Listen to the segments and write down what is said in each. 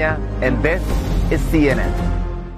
And this is CNN.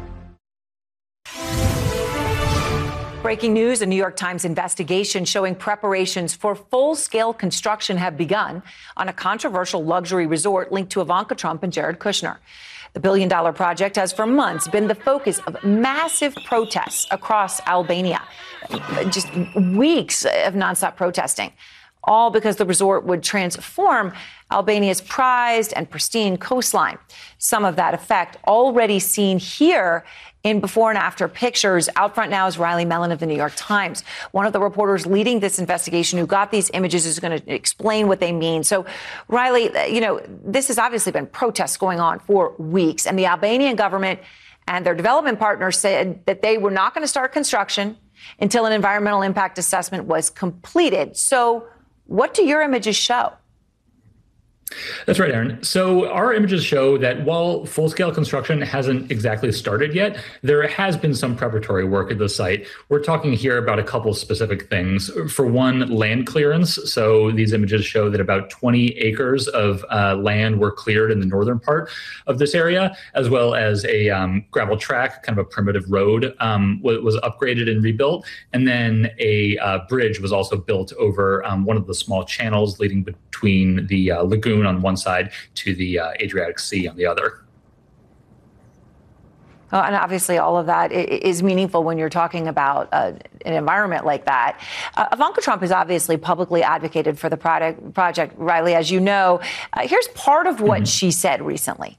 Breaking news, a New York Times investigation showing preparations for full-scale construction have begun on a controversial luxury resort linked to Ivanka Trump and Jared Kushner. The billion-dollar project has for months been the focus of massive protests across Albania. Just weeks of nonstop protesting, all because the resort would transform Albania's prized and pristine coastline. Some of that effect already seen here in before and after pictures. Out front now is Riley Mellon of the New York Times. One of the reporters leading this investigation who got these images is going to explain what they mean. So, Riley, this has obviously been protests going on for weeks, and the Albanian government and their development partners said that they were not going to start construction until an environmental impact assessment was completed. So what do your images show? That's right, Aaron. So our images show that while full-scale construction hasn't exactly started yet, there has been some preparatory work at the site. We're talking here about a couple specific things. For one, land clearance. So these images show that about 20 acres of land were cleared in the northern part of this area, as well as a gravel track, kind of a primitive road, was upgraded and rebuilt. And then a bridge was also built over one of the small channels leading between the lagoon on one side to the Adriatic Sea on the other. Oh, and obviously all of that is meaningful when you're talking about an environment like that. Ivanka Trump has obviously publicly advocated for the project, Riley, as you know. Here's part of what she said recently.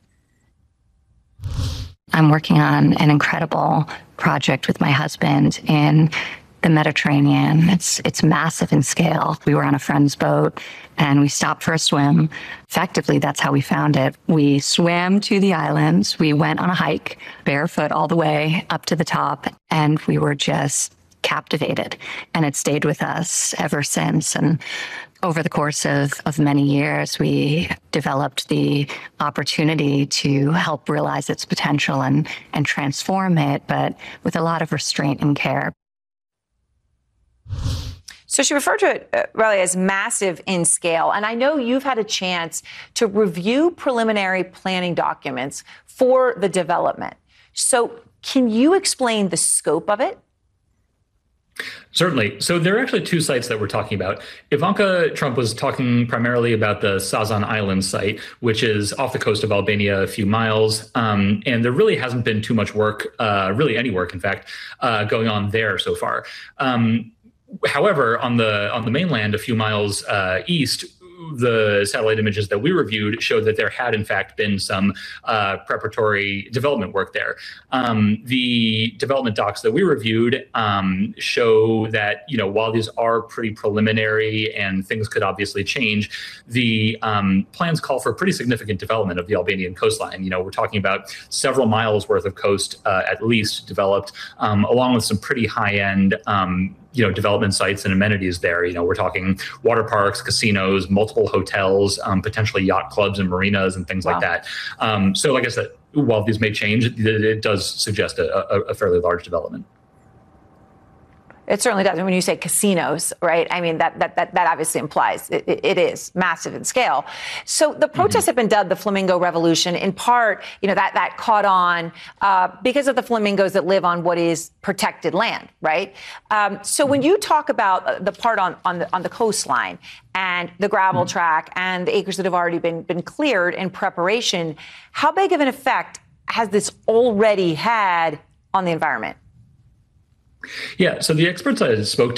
I'm working on an incredible project with my husband in the Mediterranean. It's massive in scale. We were on a friend's boat and we stopped for a swim. Effectively, that's how we found it. We swam to the islands. We went on a hike, barefoot all the way up to the top, and we were just captivated. And it stayed with us ever since. And over the course of many years, we developed the opportunity to help realize its potential and transform it, but with a lot of restraint and care. So she referred to it, Riley, as massive in scale. And I know you've had a chance to review preliminary planning documents for the development. So can you explain the scope of it? Certainly. So there are actually two sites that we're talking about. Ivanka Trump was talking primarily about the Sazan Island site, which is off the coast of Albania a few miles. And there really hasn't been too much work, really any work, in fact, going on there so far. However, on the mainland, a few miles east, the satellite images that we reviewed showed that there had, in fact, been some preparatory development work there. The development docs that we reviewed show that, while these are pretty preliminary and things could obviously change, the plans call for pretty significant development of the Albanian coastline. We're talking about several miles worth of coast, at least, developed, along with some pretty high-end development sites and amenities there. We're talking water parks, casinos, multiple hotels, potentially yacht clubs and marinas and things like that. So like I said, while these may change, it does suggest a fairly large development. It certainly does. And when you say casinos, right, I mean, that obviously implies it is massive in scale. So the protests have been dubbed the Flamingo Revolution. In part, that caught on because of the flamingos that live on what is protected land, right? So when you talk about the part on the coastline and the gravel track and the acres that have already been cleared in preparation, how big of an effect has this already had on the environment? Yeah, so the experts I spoke to